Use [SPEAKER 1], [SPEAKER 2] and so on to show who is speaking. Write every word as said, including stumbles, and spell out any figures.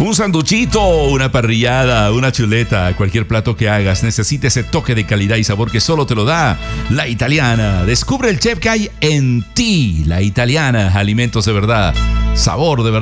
[SPEAKER 1] Un sanduchito, una parrillada, una chuleta, cualquier plato que hagas necesita ese toque de calidad y sabor que solo te lo da La Italiana. Descubre el chef que hay en ti. La Italiana, alimentos de verdad, sabor de verdad.